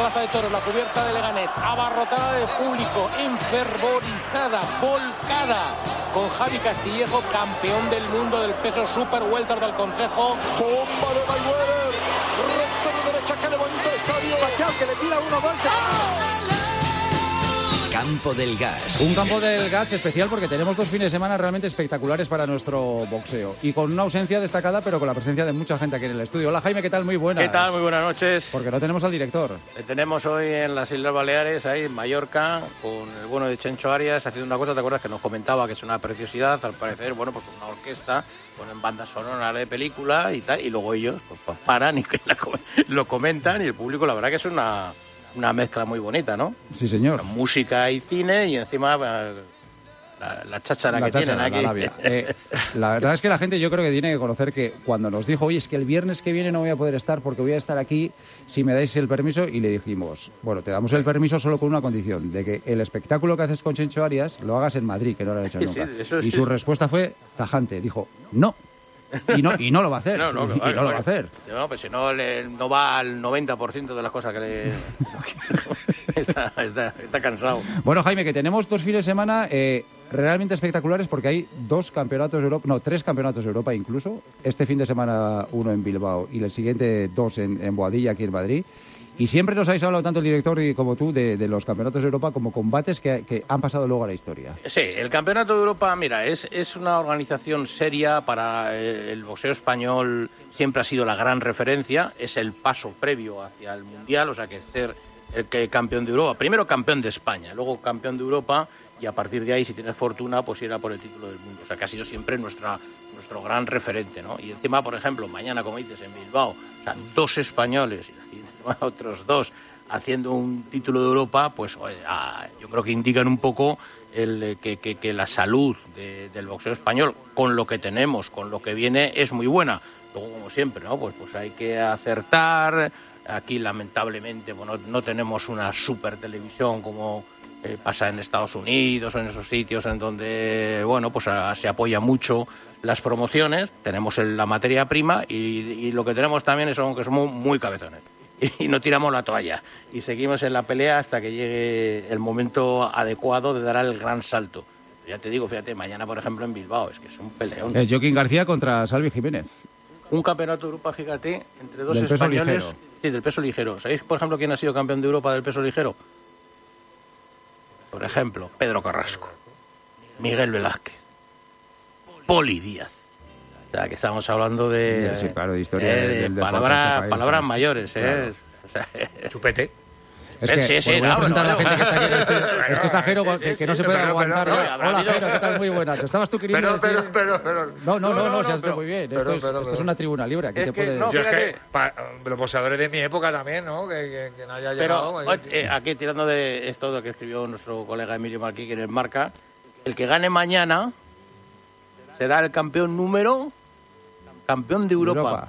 Plaza de Toros, la cubierta de Leganés, abarrotada de público, enfervorizada, volcada, con Javi Castillejo, campeón del mundo del peso super welter del Consejo. Bomba de Mayweather, recta de derecha que levanta el estadio, Pacquiao que le tira 1-2. Campo del Gas. Un Campo del Gas especial porque tenemos 2 fines de semana realmente espectaculares para nuestro boxeo. Y con una ausencia destacada, pero con la presencia de mucha gente aquí en el estudio. Hola Jaime, ¿qué tal? Muy buenas. ¿Qué tal? Muy buenas noches. Porque no tenemos al director. Le tenemos hoy en las Islas Baleares, ahí en Mallorca, con el bueno de Chencho Arias, haciendo una cosa, ¿te acuerdas? Que nos comentaba que es una preciosidad, al parecer, bueno, pues una orquesta, ponen banda sonora de película y tal, y luego ellos pues paran y lo comentan, y el público, la verdad que es una mezcla muy bonita, ¿no? Sí, señor. La música y cine y encima la cháchara que tienen aquí. La verdad es que la gente yo creo que tiene que conocer que cuando nos dijo, oye, es que el viernes que viene no voy a poder estar porque voy a estar aquí si me dais el permiso, y le dijimos, bueno, te damos el permiso solo con una condición, de que el espectáculo que haces con Chencho Arias lo hagas en Madrid, que no lo han hecho nunca. Y su respuesta fue tajante, dijo, no. Y no lo va a hacer. No lo va a hacer. No, pues si no, no va al 90% de las cosas que le... está cansado. Bueno, Jaime, que tenemos 2 fines de semana realmente espectaculares porque hay 2 campeonatos de Europa, no, 3 campeonatos de Europa incluso. Este fin de semana 1 en Bilbao y el siguiente 2 en Boadilla, aquí en Madrid. Y siempre nos habéis hablado, tanto el director y como tú, de los campeonatos de Europa como combates que han pasado luego a la historia. Sí, el Campeonato de Europa, mira, es una organización seria para el boxeo español, siempre ha sido la gran referencia, es el paso previo hacia el Mundial, o sea que ser el campeón de Europa, primero campeón de España, luego campeón de Europa, y a partir de ahí, si tienes fortuna, pues irá por el título del mundo, o sea que ha sido siempre nuestro gran referente, ¿no? Y encima, por ejemplo, mañana, como dices, en Bilbao, o sea, 2 españoles y otros 2 haciendo un título de Europa, pues yo creo que indican un poco que la salud del boxeo español, con lo que tenemos, con lo que viene, es muy buena. Luego, como siempre, ¿no? Pues hay que acertar. Aquí, lamentablemente, bueno, no tenemos una super televisión como pasa en Estados Unidos o en esos sitios en donde, bueno, pues se apoya mucho las promociones. Tenemos la materia prima y lo que tenemos también es que somos muy cabezones. Y no tiramos la toalla. Y seguimos en la pelea hasta que llegue el momento adecuado de dar el gran salto. Ya te digo, fíjate, mañana, por ejemplo, en Bilbao, es que es un peleón. Es Joaquín García contra Salvi Jiménez. Un campeonato de Europa, fíjate, entre 2 del españoles. Peso ligero. Sí, del peso ligero. ¿Sabéis, por ejemplo, quién ha sido campeón de Europa del peso ligero? Por ejemplo, Pedro Carrasco, Miguel Velázquez, Poli Díaz. O sea, que estamos hablando de... Sí, claro, de historia del palabras mayores, ¿eh? Claro. O sea, Chupete. Es que sí, voy a presentar a la gente que está aquí en el estudio. Es que está Jero, que no se puede aguantar. Hola, Jero, ¿qué tal? Muy buenas. ¿Estabas tú queriendo decir...? Pero... No, se ha hecho muy bien. Esto es una tribuna libre. Aquí te puedes... Yo es que los boxeadores de mi época también, ¿no? Que no haya llegado... Aquí, tirando de esto que escribió nuestro colega Emilio Marquí, que en el Marca, el que gane mañana será el campeón de Europa.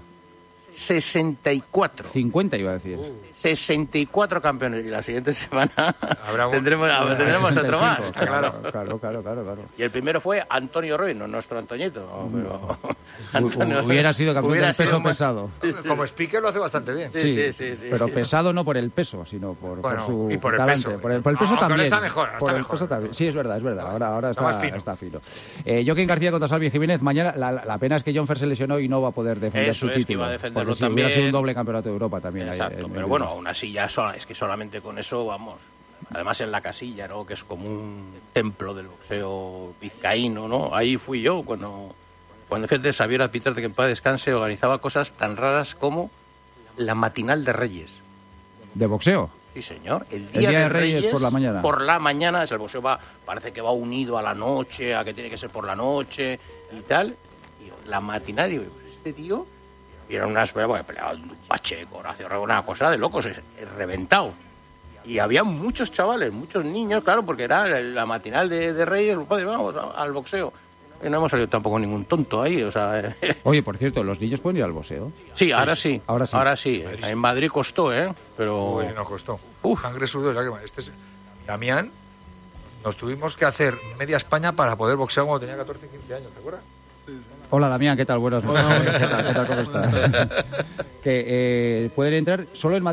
64. 50 iba a decir. 64 campeones. Y la siguiente semana tendremos otro más. Claro. Y el primero fue Antonio Ruiz, no nuestro Antoñito. No. Hubiera sido campeón del peso pesado. Como speaker lo hace bastante bien. Sí. Pero pesado no por el peso, sino por su y por el talante. peso. Por el peso también. Está mejor. El peso también. Sí, es verdad. Ahora está fino. Joaquín García contra Salvi Jiménez. Mañana la pena es que John Fer se lesionó y no va a poder defender su título. Que iba a defenderlo porque también. Hubiera sido un doble campeonato de Europa también. Exacto, pero bueno, aún así ya es que solamente con eso, vamos, además en la Casilla, ¿no? Que es como un templo del boxeo vizcaíno, ¿no? Ahí fui yo cuando fíjate, Xavier Alpitarte, que en paz descanse, organizaba cosas tan raras como la matinal de Reyes. ¿De boxeo? Sí, señor. El día de Reyes por la mañana. Por la mañana, el boxeo parece que va unido a la noche, a que tiene que ser por la noche y tal. Y la matinal, digo, este tío... Y eran unas peleaban Pacheco, Horacio Rego, una cosa de locos, reventado. Y había muchos chavales, muchos niños, claro, porque era la matinal de Reyes, vamos al boxeo. Y no hemos salido tampoco ningún tonto ahí, o sea... Oye, por cierto, ¿los niños pueden ir al boxeo? Sí, ahora sí. En Madrid costó, pero... Uy, no costó. Sangre, sudor y lágrimas. Damián, nos tuvimos que hacer media España para poder boxear cuando tenía 14, 15 años, ¿te acuerdas? Hola, Damián, ¿qué tal? Buenas noches. ¿Qué tal? ¿Cómo estás? Que pueden entrar solo en Madrid.